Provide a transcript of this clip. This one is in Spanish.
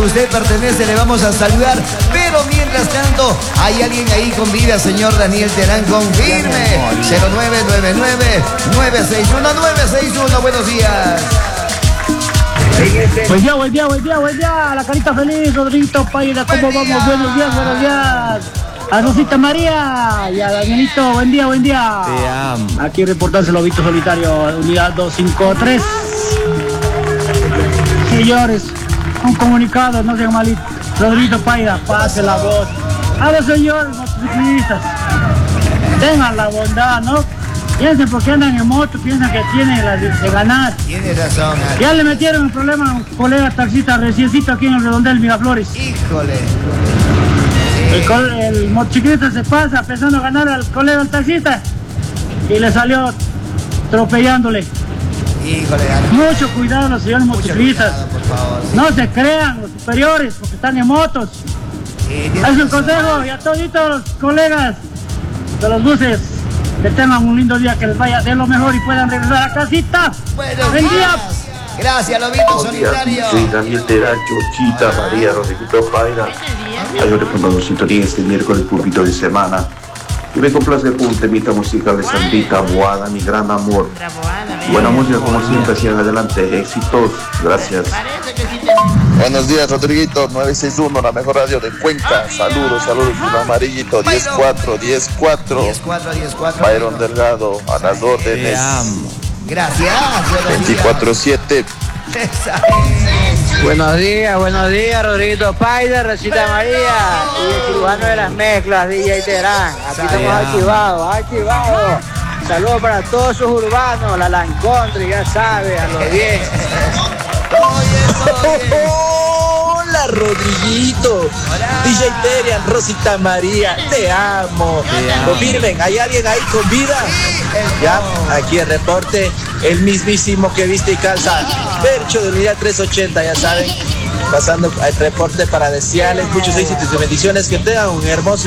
usted pertenece, le vamos a saludar. Pero mientras tanto, hay alguien ahí con vida, señor Daniel Terán, confirme. 0999-961-961. Buenos días. Buen día. La carita feliz, Rodriguito Paida. ¿Cómo vamos? Buenos días. A Rosita María y a Danielito, buen día. Te amo. Aquí reportarse Lobito Solitario, unidad 253. Señores, un comunicado, no sean malitos. Rodriguito Paida, pase la voz. A los señores motociclistas, tengan la bondad, ¿no? Piensen porque andan en moto, piensan que tienen la de ganar. Tienes razón, Ale. Ya le metieron el problema a un colega taxista reciencito aquí en el Redondel Miraflores. Híjole. El motociclista se pasa pensando ganar al colega del taxista y le salió atropellándole. Híjole, Ale. Mucho cuidado los señores motociclistas. Cuidado, por favor, sí. No se crean los superiores porque están en motos. Es un consejo y a todos los colegas de los buses que tengan un lindo día, que les vaya de lo mejor y puedan regresar a casita. Buenos Buen día. días. Gracias, Lobito Solitario. Soy Daniel Terán, Chochita, María, Rodriguito Paira. Hay un reportado sintonía este miércoles, pulpito de semana. Y me complace con un temita musical de Sandrita Boada, mi gran amor. Buena música como siempre, hacia adelante, éxitos, gracias. Buenos días, Rodriguito, 961, la mejor radio de Cuenca. Saludos, mi amarillito, 10-4. 10-4. Byron Delgado, a las órdenes. Gracias. 24/7. Buenos días, Rodriguito Paida, Rosita María y el cirujano de las mezclas, DJ Terán. Aquí estamos activados. Saludos para todos sus urbanos, la Lancontre, ya sabe, a los bien. Hola, Rodriguito. DJ Terian, Rosita María, te amo. Confirmen, ¿hay alguien ahí con vida? Ya, aquí el reporte, el mismísimo que viste y calza, Percho de unidad 380, ya saben, pasando el reporte para desearles muchos éxitos y bendiciones, que tengan un hermoso